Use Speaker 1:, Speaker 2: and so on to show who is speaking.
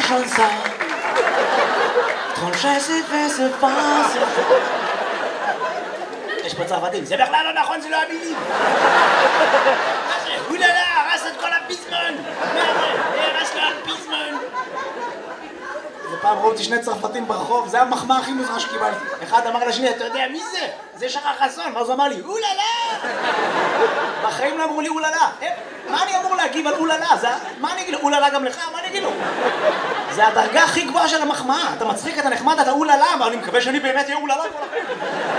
Speaker 1: comme ça. Tranché, c'est fait, c'est pas, c'est fait. יש פה צרפתים, זה בכלל לא נכון, זה לא המילים. אוללה, הרס את כל הפיזמון. הרס לו הפיזמון. זה פעם ראיתי שני צרפתים ברחוב, זה המחמאה הכי מוזרה שקיבלתי. אחד אמר לשני, אתה יודע מי זה? זה שחר חסון. ואז הוא אמר לי, אוללה! בחיים לא אמרו לי אוללה. מה אני אמור להגיב על אוללה? מה אני אגיד לו? אוללה גם לך? מה אני אגיד לו? זה הדרגה הכי גבוהה של המחמאה. אתה מצחיק, אתה נחמד, אתה אוללה. אבל אני מקווה שאני באמת אהיה אוללה.